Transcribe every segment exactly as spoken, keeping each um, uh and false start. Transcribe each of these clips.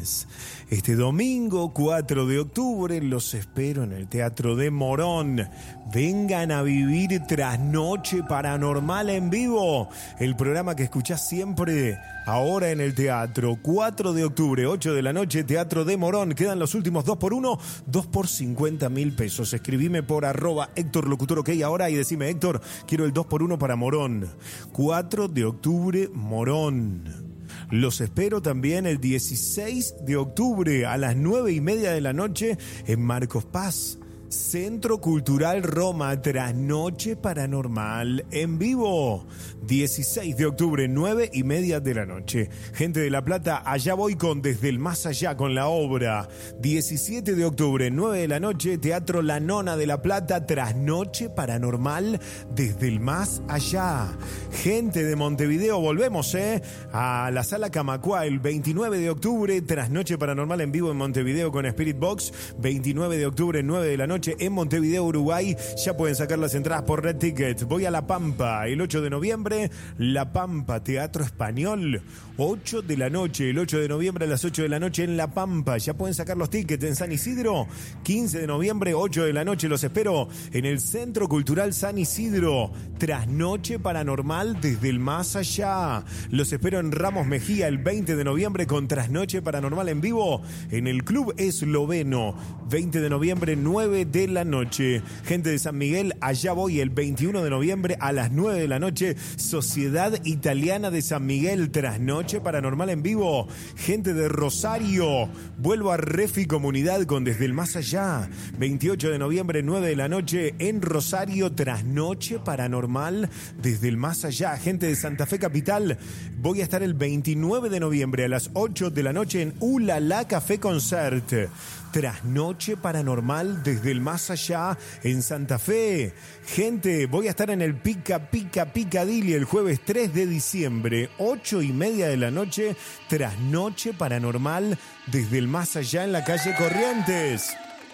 Hernández. Este domingo cuatro de octubre los espero en el Teatro de Morón. Vengan a vivir Trasnoche Paranormal en vivo, el programa que escuchás siempre ahora en el teatro. cuatro de octubre, ocho de la noche, Teatro de Morón. Quedan los últimos dos por uno, dos por cincuenta mil pesos. Escribime por arroba Héctor Locutor OK ahora y decime: Héctor, quiero el dos por uno para Morón. cuatro de octubre, Morón. Los espero también el dieciséis de octubre a las nueve y media de la noche en Marcos Paz. Centro Cultural Roma, Trasnoche Paranormal en vivo. dieciséis de octubre, nueve y media de la noche. Gente de La Plata, allá voy con Desde el Más Allá con la obra. diecisiete de octubre, nueve de la noche, Teatro La Nona de La Plata, Trasnoche Paranormal Desde el Más Allá. Gente de Montevideo, volvemos, ¿eh? A la Sala Camacuá el veintinueve de octubre, Trasnoche Paranormal en vivo en Montevideo con Spirit Box. veintinueve de octubre, nueve de la noche. En Montevideo, Uruguay. Ya pueden sacar las entradas por Red Ticket. Voy a La Pampa el ocho de noviembre. La Pampa, Teatro Español. ocho de la noche. El ocho de noviembre a las ocho de la noche en La Pampa. Ya pueden sacar los tickets en San Isidro. quince de noviembre, ocho de la noche. Los espero en el Centro Cultural San Isidro. Trasnoche Paranormal Desde el Más Allá. Los espero en Ramos Mejía el veinte de noviembre con Trasnoche Paranormal en vivo en el Club Esloveno. veinte de noviembre, nueve de la noche. Gente de San Miguel, allá voy el veintiuno de noviembre a las nueve de la noche. Sociedad Italiana de San Miguel, Trasnoche Paranormal en vivo. Gente de Rosario, vuelvo a Refi Comunidad con Desde el Más Allá. veintiocho de noviembre, nueve de la noche en Rosario, Trasnoche Paranormal Desde el Más Allá. Gente de Santa Fe Capital, voy a estar el veintinueve de noviembre a las ocho de la noche en Ulala Café Concert. Trasnoche Paranormal Desde el Más Allá en Santa Fe. Gente, voy a estar en el Pica Pica Picadilly el jueves tres de diciembre, ocho y media de la noche. Trasnoche Paranormal Desde el Más Allá en la calle Corrientes.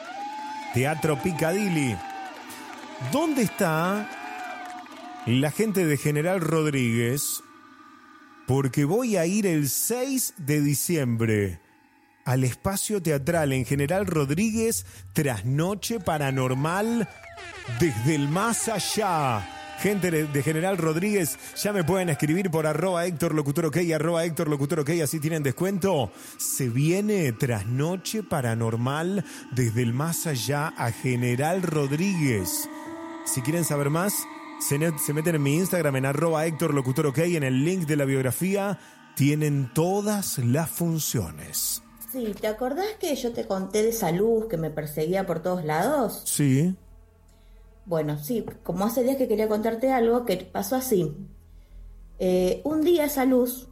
Teatro Picadilly. ¿Dónde está la gente de General Rodríguez? Porque voy a ir el seis de diciembre al espacio teatral en General Rodríguez, Trasnoche Paranormal Desde el Más Allá. Gente de General Rodríguez, ya me pueden escribir por arroba Héctor Locutor OK, arroba Héctor Locutor OK, así tienen descuento. Se viene Trasnoche Paranormal Desde el Más Allá a General Rodríguez. Si quieren saber más, se, se meten en mi Instagram en arroba Héctor Locutor OK, en el link de la biografía tienen todas las funciones. Sí, ¿te acordás que yo te conté de esa luz que me perseguía por todos lados? Sí. Bueno, sí, como hace días que quería contarte algo que pasó así. Eh, un día esa luz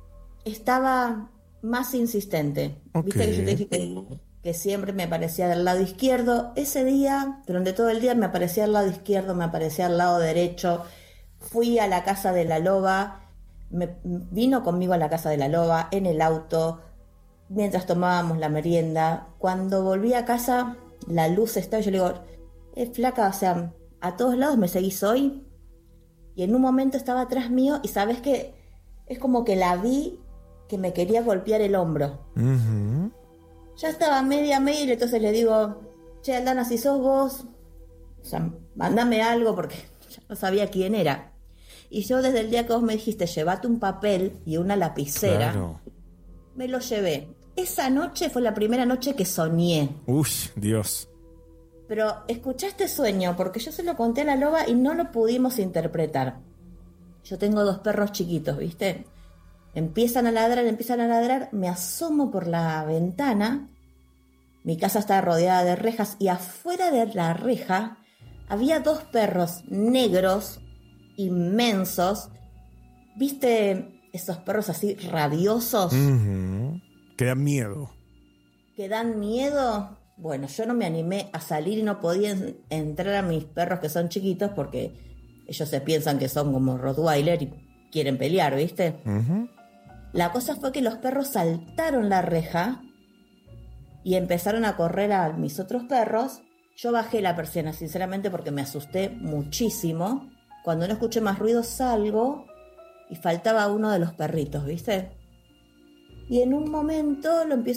estaba más insistente. Okay. Viste que yo te dije que, que siempre me aparecía del lado izquierdo. Ese día, durante todo el día, me aparecía al lado izquierdo, me aparecía al lado derecho. Fui a la casa de la loba, me, vino conmigo a la casa de la loba en el auto, mientras tomábamos la merienda. Cuando volví a casa, la luz estaba, yo le digo, eh, flaca, o sea, a todos lados me seguís hoy. Y en un momento estaba atrás mío y sabes que es como que la vi que me quería golpear el hombro. Uh-huh. Ya estaba media media y entonces le digo, che, Aldana, si sos vos, o sea, mándame algo porque ya no sabía quién era. Y yo desde el día que vos me dijiste, llévate un papel y una lapicera, claro, me lo llevé. Esa noche fue la primera noche que soñé. Uy, Dios. Pero escuchaste sueño, porque yo se lo conté a la loba y no lo pudimos interpretar. Yo tengo dos perros chiquitos, ¿viste? Empiezan a ladrar, empiezan a ladrar, me asomo por la ventana. Mi casa está rodeada de rejas y afuera de la reja había dos perros negros, inmensos. ¿Viste esos perros así rabiosos? Uh-huh. Que dan miedo. ¿Que dan miedo? Bueno, yo no me animé a salir y no podía entrar a mis perros que son chiquitos porque ellos se piensan que son como Rottweiler y quieren pelear, ¿viste? Uh-huh. La cosa fue que los perros saltaron la reja y empezaron a correr a mis otros perros. Yo bajé la persiana, sinceramente, porque me asusté muchísimo. Cuando no escuché más ruido salgo y faltaba uno de los perritos, ¿viste? Y en un momento lo empiezo